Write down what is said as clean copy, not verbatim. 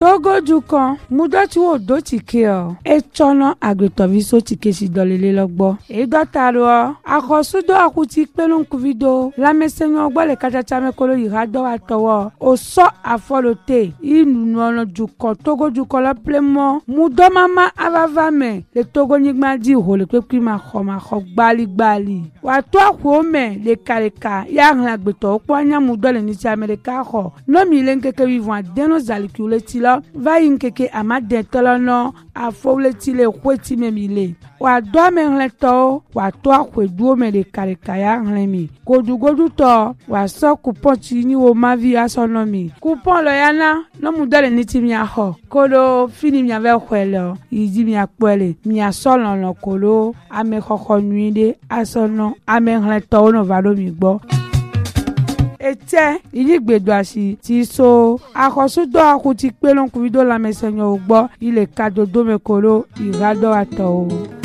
Togo dukan mudoti wo do tike o etono agbetoviso tike si dolele logbo e dotaro akosudo akuti pelun kuvido lamesenyo ogbo le kachacha mekolo irado atowo o so afolote inu ono dukan Togo dukan lo plemo mudo mama avavame le Togo nigma di ho le pepi ma kho gbali wa to akwo me le kaleka ya ran agbeto opo anya mudo le ni ti America ho no mi le nkeke vivant deno zalikule lo va inkeke amade tolono afowleti le kweti memile wa do menleto wa to akwedu me le karikaya nlemi godugodu to wa so coupon ti ni wo mavi asonomi coupon lo yana no mudale ni ti mi aho kolo fini mi ave kwelo yidi mi akpele mi asolo no kolo ame kokko nuide asono ame nleto no valo mi gbo ete iligbedo asi ti so akosudo akuti pelon kuvido la mesenyo ugbo ile kadodo mekolo irado ato